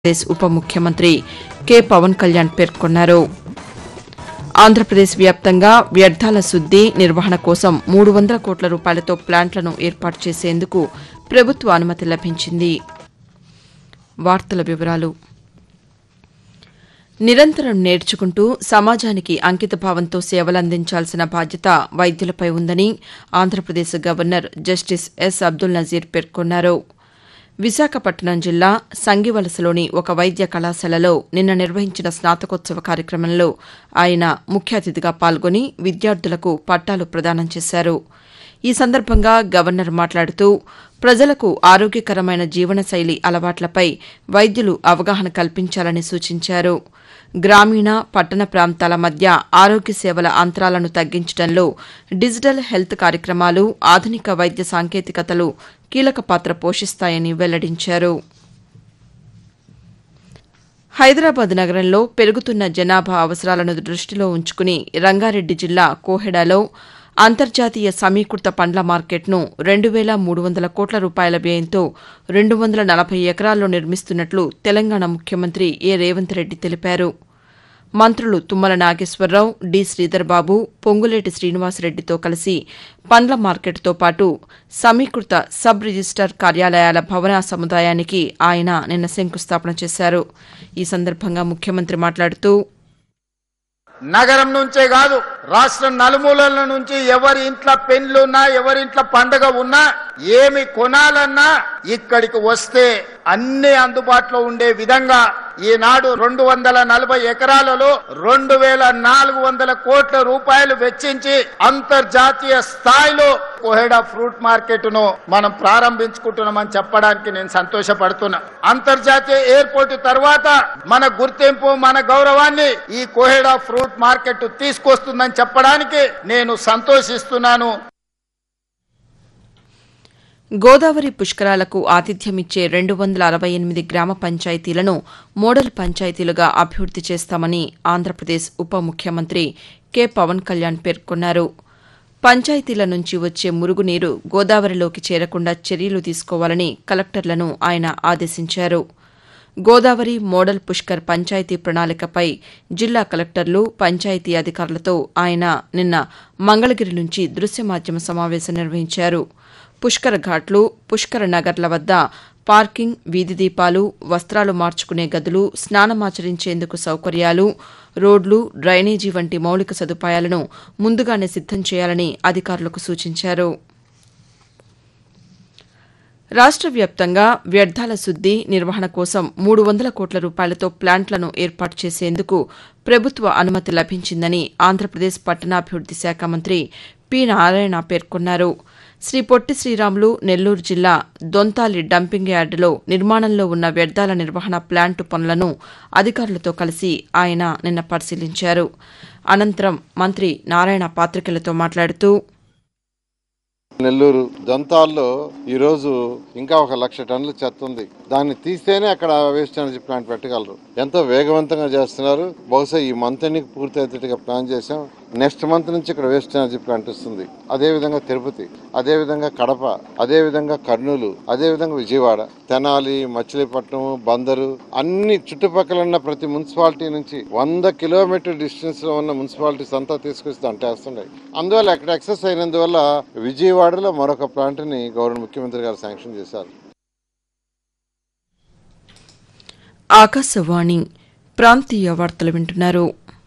ఆంధ్రప్రదేశ్ ఉప ముఖ్యమంత్రి కె పవన్ కళ్యాణ్ పేర్కొన్నారు. ఆంధ్రప్రదేశ్ వ్యాప్తంగా వ్యర్థాల శుద్ది, నిర్వహణ కోసం 300 కోట్ల రూపాయలతో ప్లాంట్లను ఏర్పాటు చేసేందుకు ప్రభుత్వ అనుమతి లభించింది. వార్తల వివరాలు. నిరంతరం నేర్చుకుంటూ సమాజానికి అంకితభావంతో సేవలందించాల్సిన బాధ్యత వైద్యులపై ఉందని Andhra Pradesh governor justice yes Abdul Nazir పేర్కొన్నారు. విశాఖపట్నం జిల్లా సంగివలసలోని ఒక వైద్య కళాశాలలో నిన్న నిర్వహించిన స్నాతకోత్సవ కార్యక్రమంలో ఆయన ముఖ్య అతిథిగా పాల్గొని విద్యార్థులకు పట్టాలు ప్రదానం చేశారు. ఈ సందర్భంగా గవర్నర్ మాట్లాడుతూ ప్రజలకు ఆరోగ్యకరమైన జీవనశైలి అలవాట్లపై వైద్యులు అవగాహన కల్పించాలని సూచించారు. గ్రామీణ, పట్టణ ప్రాంతాల మధ్య ఆరోగ్య సేవల అంతరాలను తగ్గించడంలో డిజిటల్ హెల్త్ కార్యక్రమాలు, ఆధునిక వైద్య సాంకేతికతలు కీలక పాత్ర పోషిస్తాయని వెల్లడించారు. హైదరాబాద్ నగరంలో పెరుగుతున్న జనాభా అవసరాలను దృష్టిలో ఉంచుకుని రంగారెడ్డి జిల్లా కోహెడలో అంతర్జాతీయ సమీకృత పండ్ల మార్కెట్ను 2,300 కోట్ల రూపాయల వ్యయంతో 240 ఎకరాల్లో నిర్మిస్తున్నట్లు తెలంగాణ ముఖ్యమంత్రి ఏ రేవంత్ రెడ్డి తెలిపారు. మంత్రులు తుమ్మల నాగేశ్వరరావు, డి. శ్రీధర్బాబు, పొంగులేటి శ్రీనివాసరెడ్డితో కలిసి పండ్ల మార్కెట్తో పాటు సమీకృత సబ్ రిజిస్టార్ కార్యాలయాల భవన సముదాయానికి ఆయన నిన్న శంకుస్థాపన చేశారు. ఈ సందర్భంగా ముఖ్యమంత్రి మాట్లాడుతూ నగరం నుంచే కాదు, రాష్ట్రం నలుమూలల నుంచి ఎవరి ఇంట్లో పెళ్లున్నా, ఎవరి ఇంట్లో పండగ ఉన్నా, ఏమి కొనాలన్నా ఇక్కడికి వస్తే అన్ని అందుబాటులో ఉండే విధంగా ఈనాడు 240 ఎకరాలలో 2,400 కోట్ల రూపాయలు వెచ్చించి అంతర్జాతీయ స్థాయిలో కోహెడా ఫ్రూట్ మార్కెట్ ను మనం ప్రారంభించుకుంటున్నామని చెప్పడానికి నేను సంతోషపడుతున్నా. అంతర్జాతీయ ఎయిర్పోర్ట్ తర్వాత మన గుర్తింపు, మన గౌరవాన్ని ఈ కోహెడా ఫ్రూట్ మార్కెట్ తీసుకొస్తుందని చెప్పడానికి నేను సంతోషిస్తున్నాను. గోదావరి పుష్కరాలకు ఆతిథ్యమిచ్చే 268 గ్రామ పంచాయతీలను మోడల్ పంచాయతీలుగా అభివృద్ది చేస్తామని ఆంధ్రప్రదేశ్ ఉప ముఖ్యమంత్రి కె పవన్ కళ్యాణ్ పేర్కొన్నారు. పంచాయతీల నుంచి వచ్చే మురుగునీరు గోదావరిలోకి చేరకుండా చర్యలు తీసుకోవాలని కలెక్టర్లను ఆయన ఆదేశించారు. గోదావరి మోడల్ పుష్కర్ పంచాయతీ ప్రణాళికపై జిల్లా కలెక్టర్లు, పంచాయతీ అధికారులతో ఆయన నిన్న మంగళగిరి నుంచి దృశ్య మాధ్యమ సమావేశం నిర్వహించారు. పుష్కర ఘాట్లు, పుష్కర నగర్ల వద్ద పార్కింగ్, వీధి దీపాలు, వస్త్రాలు మార్చుకునే గదులు, స్నానమాచరించేందుకు సౌకర్యాలు, రోడ్లు, డ్రైనేజీ వంటి మౌలిక సదుపాయాలను ముందుగానే సిద్దం చేయాలని అధికారులకు సూచించారు. రాష్ట్ర వ్యాప్తంగా వ్యర్థాల శుద్ది, నిర్వహణ కోసం 300 కోట్ల రూపాయలతో ప్లాంట్లను ఏర్పాటు చేసేందుకు ప్రభుత్వ అనుమతి లభించిందని ఆంధ్రప్రదేశ్ పట్టణాభివృద్ది శాఖ మంత్రి పి. నారాయణ పేర్కొన్నారు. శ్రీ పొట్టి శ్రీరాములు నెల్లూరు జిల్లా దొంతాలి డంపింగ్ యార్డులో నిర్మాణంలో ఉన్న వ్యర్థాల నిర్వహణ ప్లాంటు పనులను అధికారులతో కలిసి ఆయన నిన్న పరిశీలించారు. అనంతరం మంత్రి నారాయణ పాతికేయులతో మాట్లాడుతూ నెల్లూరు దొంతాల్లో ఈరోజు ఇంకా 1,00,000 టన్నుల చెత్త ఉంది. దాన్ని తీస్తేనే అక్కడ వేస్ట్ ఎనర్జీ ప్లాంట్ పెట్టగలరు. ఎంతో వేగవంతంగా చేస్తున్నారు. బహుశా ఈ మంత్ ఎన్నిక పూర్తి అయ్యేట్టుగా ప్లాన్ చేశాం. నెక్స్ట్ మంత్ నుంచి ఇక్కడ వేస్ట్ ఎనర్జీ ప్లాంట్ వస్తుంది. అదేవిధంగా తిరుపతి, అదేవిధంగా కడప, అదేవిధంగా కర్నూలు, అదేవిధంగా విజయవాడ, తెనాలి, మచిలీపట్నం, బందరు, అన్ని చుట్టుపక్కల ఉన్న ప్రతి మున్సిపాలిటీ నుంచి 100 కిలోమీటర్ డిస్టెన్స్ లో ఉన్న మున్సిపాలిటీస్ అంతా తీసుకొచ్చి అంటేస్తున్నాయి. అందువల్ల అక్కడ ఎక్సెస్ అయినందువల్ల విజయవాడలో మరొక ప్లాంట్ ని గవర్నర్ ముఖ్యమంత్రి గారు శాంక్షన్ చేశారు. ఆకాశవాణి ప్రాంతీయ వార్తలు వింటున్నారు.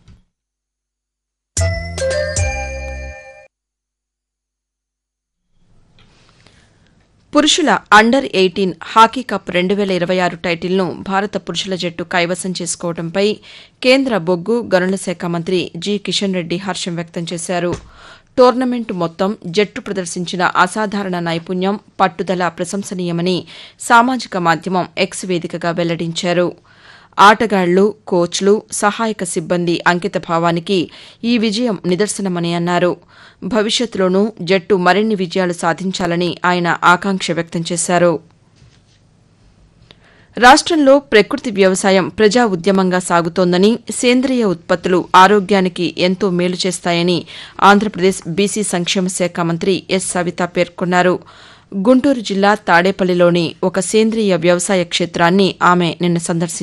పురుషుల అండర్ 18 హాకీ కప్ 2026 టైటిల్ను భారత పురుషుల జట్టు కైవసం చేసుకోవడంపై కేంద్ర బొగ్గు, గనుల శాఖ మంత్రి జి. కిషన్ రెడ్డి హర్షం వ్యక్తం చేశారు. టోర్నమెంట్ మొత్తం జట్టు ప్రదర్శించిన అసాధారణ నైపుణ్యం, పట్టుదల ప్రశంసనీయమని సామాజిక మాధ్యమం ఎక్స్ వేదికగా వెల్లడించారు. ఆటగాళ్లు, కోచ్లు, సహాయక సిబ్బంది అంకితభావానికి ఈ విజయం నిదర్శనమని అన్నారు. భవిష్యత్తులోనూ జట్టు మరిన్ని విజయాలు సాధించాలని ఆయన ఆకాంక్ష వ్యక్తం చేశారు. రాష్టంలో ప్రకృతి వ్యవసాయం ప్రజా ఉద్యమంగా సాగుతోందని, సేంద్రియ ఉత్పత్తులు ఆరోగ్యానికి ఎంతో మేలు చేస్తాయని ఆంధ్రప్రదేశ్ బీసీ సంక్షేమ శాఖ మంత్రి ఎస్. సవిత పేర్కొన్నారు. గుంటూరు జిల్లా తాడేపల్లిలోని ఒక సేంద్రియ వ్యవసాయ క్షేత్రాన్ని ఆమె నిన్న సందర్శించారు.